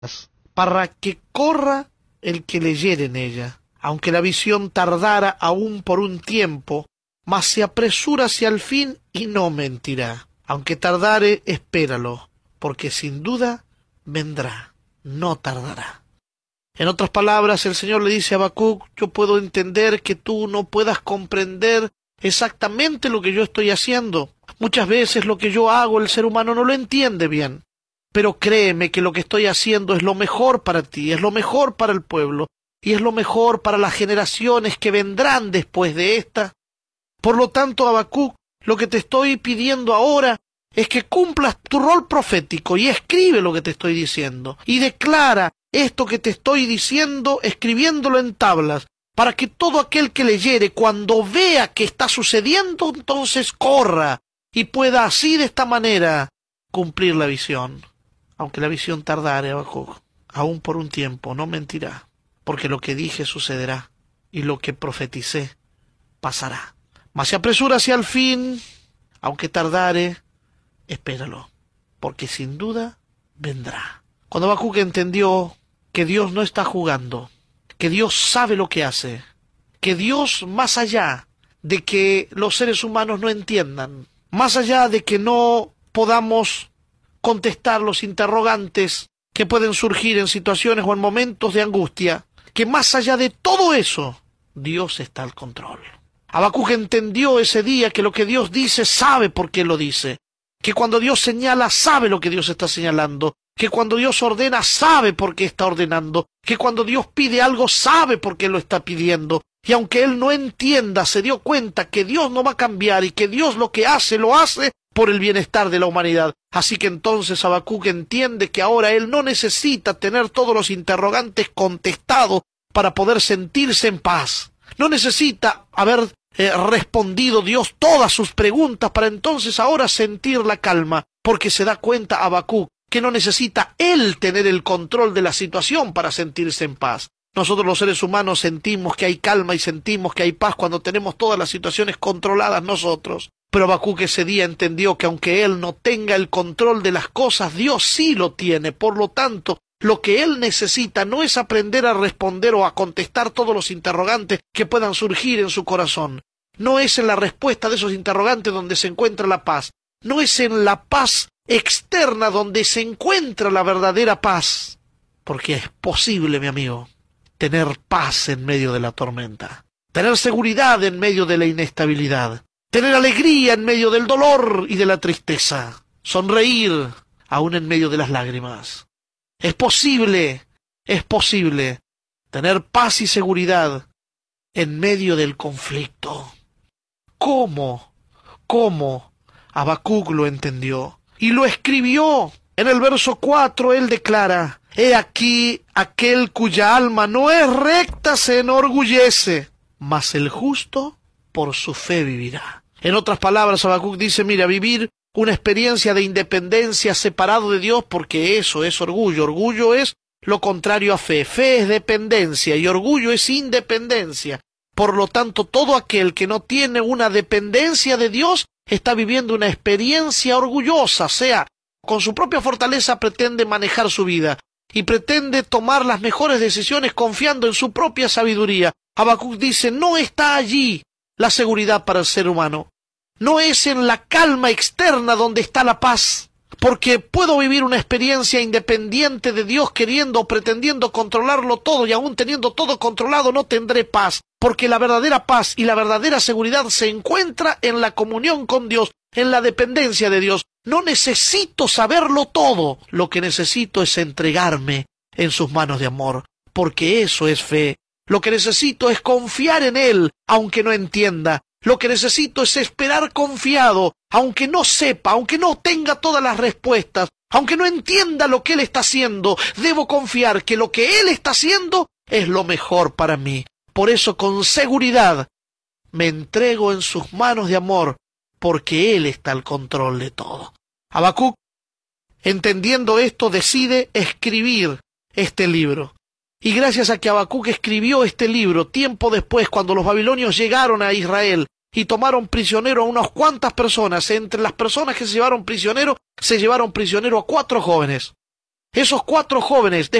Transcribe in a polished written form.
para que corra el que leyere en ella. Aunque la visión tardara aún por un tiempo, mas se apresura hacia el fin y no mentirá. Aunque tardare, espéralo, porque sin duda vendrá, no tardará. En otras palabras, el Señor le dice a Habacuc: yo puedo entender que tú no puedas comprender exactamente lo que yo estoy haciendo. Muchas veces lo que yo hago el ser humano no lo entiende bien. Pero créeme que lo que estoy haciendo es lo mejor para ti, es lo mejor para el pueblo, y es lo mejor para las generaciones que vendrán después de esta. Por lo tanto, Habacuc, lo que te estoy pidiendo ahora es que cumplas tu rol profético y escribe lo que te estoy diciendo. Y declara esto que te estoy diciendo escribiéndolo en tablas, para que todo aquel que leyere, cuando vea que está sucediendo, entonces corra y pueda así de esta manera cumplir la visión. Aunque la visión tardare, Habacuc, aún por un tiempo, no mentirá, porque lo que dije sucederá y lo que profeticé pasará. Mas se apresura hacia el fin, aunque tardare, espéralo, porque sin duda vendrá. Cuando Habacuc entendió que Dios no está jugando, que Dios sabe lo que hace, que Dios, más allá de que los seres humanos no entiendan, más allá de que no podamos contestar los interrogantes que pueden surgir en situaciones o en momentos de angustia, que más allá de todo eso, Dios está al control. Habacuc entendió ese día que lo que Dios dice sabe por qué lo dice, que cuando Dios señala sabe lo que Dios está señalando, que cuando Dios ordena sabe por qué está ordenando, que cuando Dios pide algo sabe por qué lo está pidiendo, y aunque él no entienda, se dio cuenta que Dios no va a cambiar y que Dios lo que hace, lo hace por el bienestar de la humanidad. Así que entonces Habacuc entiende que ahora él no necesita tener todos los interrogantes contestados para poder sentirse en paz. No necesita haber respondido Dios todas sus preguntas para entonces ahora sentir la calma, porque se da cuenta Habacuc que no necesita él tener el control de la situación para sentirse en paz. Nosotros los seres humanos sentimos que hay calma y sentimos que hay paz cuando tenemos todas las situaciones controladas nosotros. Pero Habacuc ese día entendió que aunque él no tenga el control de las cosas, Dios sí lo tiene. Por lo tanto, lo que él necesita no es aprender a responder o a contestar todos los interrogantes que puedan surgir en su corazón. No es en la respuesta de esos interrogantes donde se encuentra la paz. No es en la paz externa donde se encuentra la verdadera paz. Porque es posible, mi amigo, tener paz en medio de la tormenta, tener seguridad en medio de la inestabilidad, tener alegría en medio del dolor y de la tristeza, sonreír aún en medio de las lágrimas. Es posible tener paz y seguridad en medio del conflicto. ¿Cómo? Habacuc lo entendió y lo escribió. En el verso 4 él declara: he aquí aquel cuya alma no es recta se enorgullece, mas el justo por su fe vivirá. En otras palabras, Habacuc dice: mira, vivir una experiencia de independencia separado de Dios, porque eso es orgullo. Orgullo es lo contrario a fe. Fe es dependencia y orgullo es independencia. Por lo tanto, todo aquel que no tiene una dependencia de Dios está viviendo una experiencia orgullosa, o sea, con su propia fortaleza pretende manejar su vida y pretende tomar las mejores decisiones confiando en su propia sabiduría. Habacuc dice: no está allí la seguridad para el ser humano. No es en la calma externa donde está la paz, porque puedo vivir una experiencia independiente de Dios queriendo o pretendiendo controlarlo todo, y aún teniendo todo controlado no tendré paz, porque la verdadera paz y la verdadera seguridad se encuentra en la comunión con Dios, en la dependencia de Dios. No necesito saberlo todo, lo que necesito es entregarme en sus manos de amor, porque eso es fe. Lo que necesito es confiar en Él, aunque no entienda. Lo que necesito es esperar confiado, aunque no sepa, aunque no tenga todas las respuestas, aunque no entienda lo que Él está haciendo. Debo confiar que lo que Él está haciendo es lo mejor para mí. Por eso, con seguridad, me entrego en sus manos de amor, porque Él está al control de todo. Habacuc, entendiendo esto, decide escribir este libro. Y gracias a que Habacuc escribió este libro, tiempo después, cuando los babilonios llegaron a Israel y tomaron prisionero a unas cuantas personas, entre las personas que se llevaron prisionero a 4 jóvenes. Esos 4 jóvenes